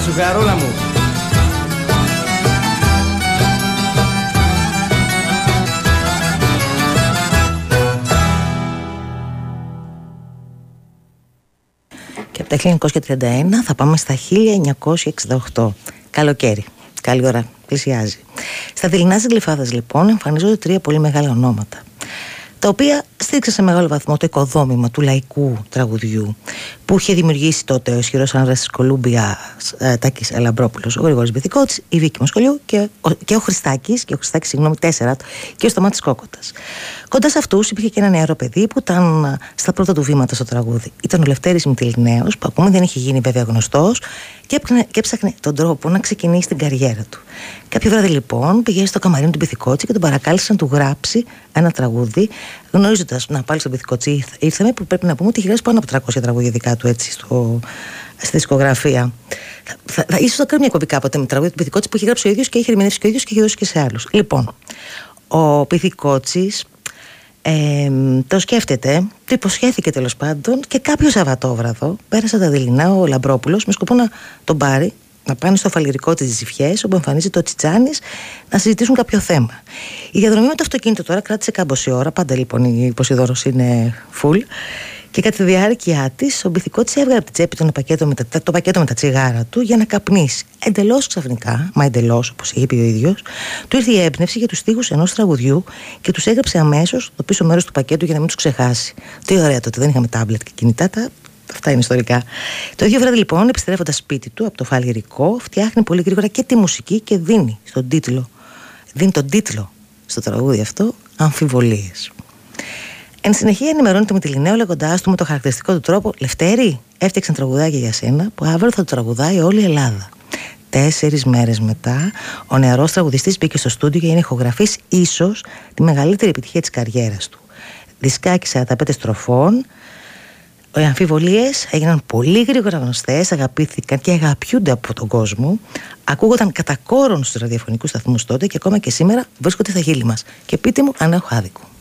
Σου χαρούλα μου. Και από τα 1931 θα πάμε στα 1968. Καλοκαίρι. Καλή ώρα. Πλησιάζει. Στα δειλινά της Γλυφάδας λοιπόν εμφανίζονται τρία πολύ μεγάλα ονόματα, τα οποία στήριξαν σε μεγάλο βαθμό το οικοδόμημα του λαϊκού τραγουδιού που είχε δημιουργήσει τότε ο ισχυρός άνδρας της Κολούμπια Τάκης Λαμπρόπουλος, ο Γρηγόρης Μπιθικώτης, η Βίκη Μοσχολιού και ο Χριστάκης, τέσσερα, και ο Σταμάτης Κόκοτας. Κοντά σε αυτούς υπήρχε και ένα νεαρό παιδί που ήταν στα πρώτα του βήματα στο τραγούδι. Ήταν ο Λευτέρης Μητυλινέος, που ακόμα δεν είχε γίνει βέβαια γνωστός και έψαχνε τον τρόπο να ξεκινήσει την καριέρα του. Κάποιο βράδυ λοιπόν πήγε στο καμαρίνι του Μπιθικότσι και τον παρακάλεσε να του γράψει ένα τραγούδι, γνωρίζοντας να πάλι στον Μπιθικότσι ήρθαμε, που πρέπει να πούμε ότι είχε γράψει πάνω από 300 τραγούδια δικά του έτσι στη δισκογραφία. Ίσως θα κάνω μια κοπή κάποτε με τραγούδια του Μπιθικότσι που είχε γράψει ο ίδιος και είχε ερμηνεύσει και ο ίδιος και είχε δώσει και σε άλλους. Λοιπόν, ο Μπιθικότσης το σκέφτεται, το υποσχέθηκε τέλος πάντων και κάποιο Σαββατόβραδο πέρασε τα δειλινά ο Λαμπρόπουλος με σκοπό να τον πάρει, να πάνε στο φαλιρικό της Ζηφιές, όπου εμφανίζεται ο Τσιτσάνης, να συζητήσουν κάποιο θέμα. Η διαδρομή με το αυτοκίνητο τώρα κράτησε κάμποση ώρα, πάντα λοιπόν η Ποσειδώρος είναι full. Και κατά τη διάρκεια της, ο Μπιθικώτης έβγαλε από την τσέπη το πακέτο με τα τσιγάρα του για να καπνίσει. Εντελώς ξαφνικά, μα εντελώς όπως είχε πει ο ίδιος, του ήρθε η έμπνευση για τους στίχους ενός τραγουδιού και τους έγραψε αμέσως το πίσω μέρος του πακέτου για να μην τους ξεχάσει. Τι ωραία τότε, δεν είχαμε τάμπλετ και κινητά, αυτά είναι ιστορικά. Το ίδιο βράδυ λοιπόν, επιστρέφοντας σπίτι του από το φαλιρικό, φτιάχνει πολύ γρήγορα και τη μουσική και δίνει τον τίτλο στο τραγούδι αυτό, Αμφιβολίες. Εν συνεχεία ενημερώνει το Μητυλινέο λέγοντάς του με το χαρακτηριστικό του τρόπο: Λευτέρη, έφτιαξαν τραγουδάκια για σένα που αύριο θα το τραγουδάει όλη η Ελλάδα. 4 μέρες μετά, ο νεαρός τραγουδιστής μπήκε στο στούντιο για να ηχογραφήσει ίσως τη μεγαλύτερη επιτυχία της καριέρας του. Δισκάκι 45 στροφών. Οι Αμφιβολίες έγιναν πολύ γρήγορα γνωστές, αγαπήθηκαν και αγαπιούνται από τον κόσμο. Ακούγονταν κατά κόρον στους ραδιοφωνικούς σταθμούς τότε και ακόμα και σήμερα βρίσκονται στα χείλη μας. Και πείτε μου αν έχω άδικο.